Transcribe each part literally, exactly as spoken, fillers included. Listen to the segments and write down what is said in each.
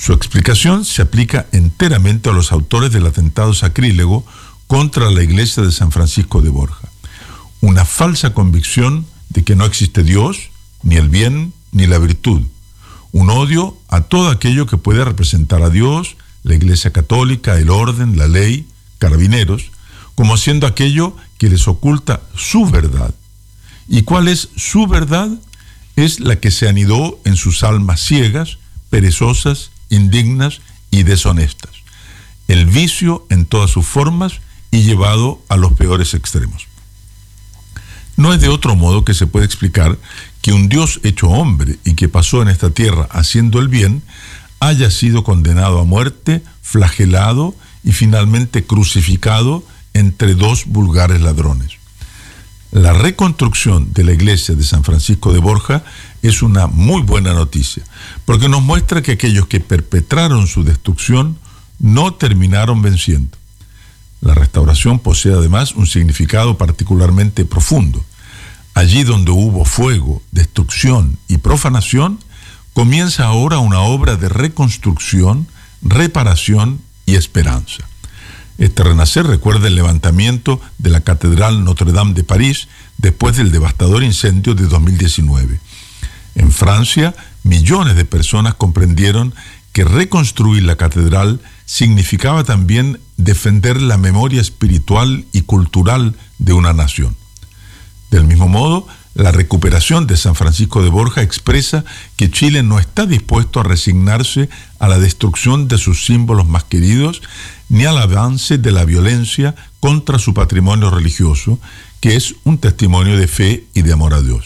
Su explicación se aplica enteramente a los autores del atentado sacrílego contra la iglesia de San Francisco de Borja. Una falsa convicción de que no existe Dios, ni el bien, ni la virtud. Un odio a todo aquello que puede representar a Dios, la Iglesia Católica, el orden, la ley, carabineros, como siendo aquello que les oculta su verdad. ¿Y cuál es su verdad? Es la que se anidó en sus almas ciegas, perezosas, indignas y deshonestas. El vicio en todas sus formas y llevado a los peores extremos. No es de otro modo que se puede explicar que un Dios hecho hombre y que pasó en esta tierra haciendo el bien, haya sido condenado a muerte, flagelado y finalmente crucificado entre dos vulgares ladrones. La reconstrucción de la iglesia de San Francisco de Borja es una muy buena noticia, porque nos muestra que aquellos que perpetraron su destrucción no terminaron venciendo. La restauración posee además un significado particularmente profundo. Allí donde hubo fuego, destrucción y profanación, comienza ahora una obra de reconstrucción, reparación y esperanza. Este renacer recuerda el levantamiento de la Catedral Notre-Dame de París después del devastador incendio de dos mil diecinueve. En Francia, millones de personas comprendieron que reconstruir la catedral significaba también defender la memoria espiritual y cultural de una nación. Del mismo modo, la recuperación de San Francisco de Borja expresa que Chile no está dispuesto a resignarse a la destrucción de sus símbolos más queridos, ni al avance de la violencia contra su patrimonio religioso, que es un testimonio de fe y de amor a Dios.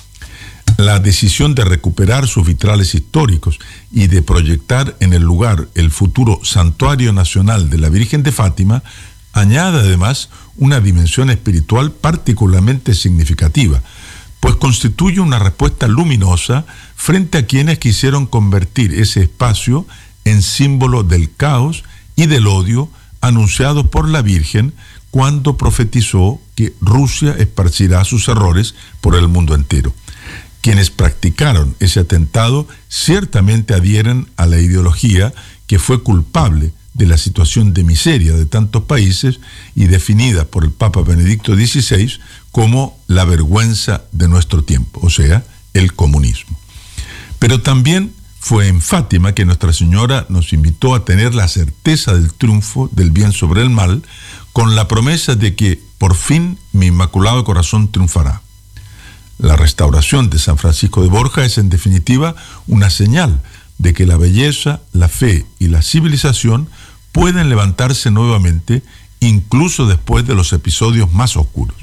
La decisión de recuperar sus vitrales históricos y de proyectar en el lugar el futuro Santuario Nacional de la Virgen de Fátima añade además una dimensión espiritual particularmente significativa, pues constituye una respuesta luminosa frente a quienes quisieron convertir ese espacio en símbolo del caos y del odio anunciado por la Virgen cuando profetizó que Rusia esparcirá sus errores por el mundo entero. Quienes practicaron ese atentado ciertamente adhieren a la ideología que fue culpable de la situación de miseria de tantos países y definida por el Papa Benedicto dieciséis como la vergüenza de nuestro tiempo, o sea, el comunismo. Pero también fue en Fátima que Nuestra Señora nos invitó a tener la certeza del triunfo del bien sobre el mal, con la promesa de que por fin mi Inmaculado Corazón triunfará. La restauración de San Francisco de Borja es en definitiva una señal de que la belleza, la fe y la civilización pueden levantarse nuevamente incluso después de los episodios más oscuros.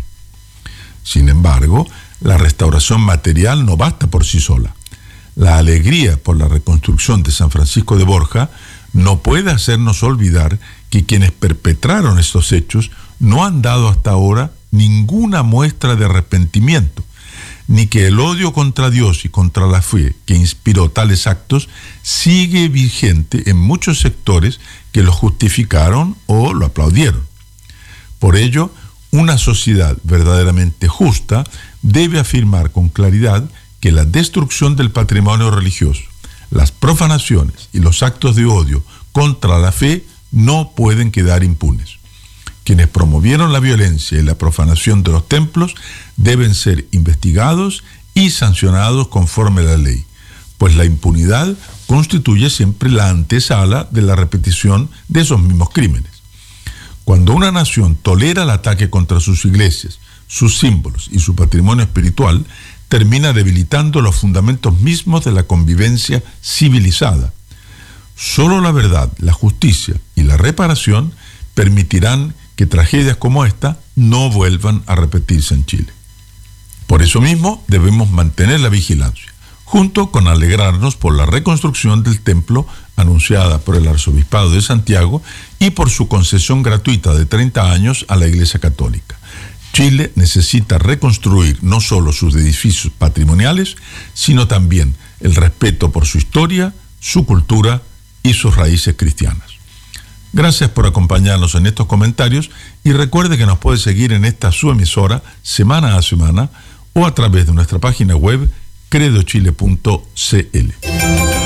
Sin embargo, la restauración material no basta por sí sola. La alegría por la reconstrucción de San Francisco de Borja no puede hacernos olvidar que quienes perpetraron estos hechos no han dado hasta ahora ninguna muestra de arrepentimiento, ni que el odio contra Dios y contra la fe que inspiró tales actos sigue vigente en muchos sectores que lo justificaron o lo aplaudieron. Por ello, una sociedad verdaderamente justa debe afirmar con claridad que la destrucción del patrimonio religioso, las profanaciones y los actos de odio contra la fe no pueden quedar impunes. Quienes promovieron la violencia y la profanación de los templos deben ser investigados y sancionados conforme a la ley, pues la impunidad constituye siempre la antesala de la repetición de esos mismos crímenes. Cuando una nación tolera el ataque contra sus iglesias, sus símbolos y su patrimonio espiritual, termina debilitando los fundamentos mismos de la convivencia civilizada. Solo la verdad, la justicia y la reparación permitirán que tragedias como esta no vuelvan a repetirse en Chile. Por eso mismo debemos mantener la vigilancia, junto con alegrarnos por la reconstrucción del templo anunciada por el Arzobispado de Santiago y por su concesión gratuita de treinta años a la Iglesia Católica. Chile necesita reconstruir no solo sus edificios patrimoniales, sino también el respeto por su historia, su cultura y sus raíces cristianas. Gracias por acompañarnos en estos comentarios y recuerde que nos puede seguir en esta su emisora semana a semana o a través de nuestra página web credo chile punto c l.